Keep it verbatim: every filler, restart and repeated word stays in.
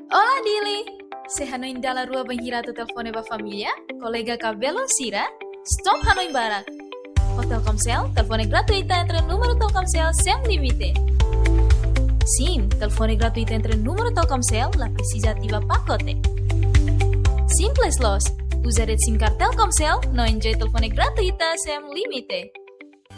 Olá, Dili! Se Hanoi indala rua banhirata telefone ba família, colega cabelo sira, stop Hanoi Barak. O Telkomsel, telefone gratuita entre número Telkomsel sem limite. Sim, telefone gratuita entre número Telkomsel, la precisa ativa pacote. Simples los, usa rede SIM card Telkomsel, no enjoy telefone gratuita sem limite.